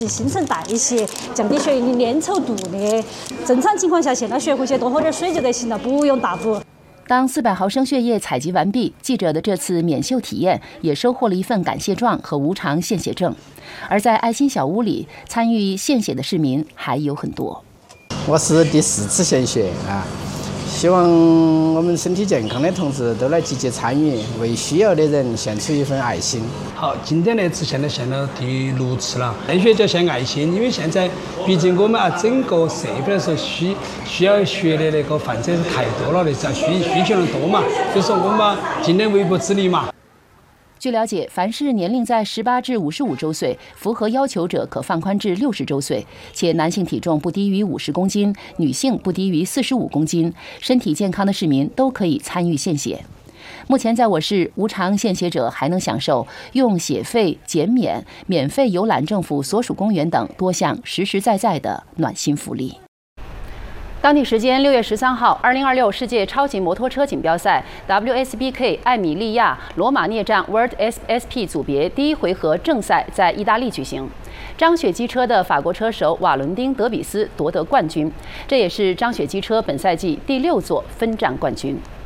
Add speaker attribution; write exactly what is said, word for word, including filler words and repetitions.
Speaker 1: 新陈代谢，降低血液的粘稠度的。正常情况下，现在学会些多喝点水就得行了，不用大补。
Speaker 2: 当四百毫升血液采集完毕，记者的这次免秀体验也收获了一份感谢状和无偿献血证。而在爱心小屋里，参与献血的市民还有很多。
Speaker 3: 我是第四次献血啊，希望我们身体健康的同志都来积极参与，为需要的人献出一份爱心。
Speaker 4: 好，今天那次现在献了第六次了，献血就献爱心，因为现在毕竟我们啊整个社会来说需需要血的那个患者太多了的，需需求量多嘛，就说我们尽量微薄之力嘛。
Speaker 2: 据了解，凡是年龄在十八至五十五周岁，符合要求者可放宽至六十周岁，且男性体重不低于五十公斤，女性不低于四十五公斤，身体健康的市民都可以参与献血。目前，在我市无偿献血者还能享受用血费减免、免费游览政府所属公园等多项实实在在的暖心福利。 当地时间六月十三号，二零二六世界超级摩托车锦标赛 W S B K 艾米利亚罗马涅站 World S S P 组别第一回合正赛在意大利举行。张雪机车的法国车手瓦伦丁·德比斯夺得冠军，这也是张雪机车本赛季第六座分站冠军。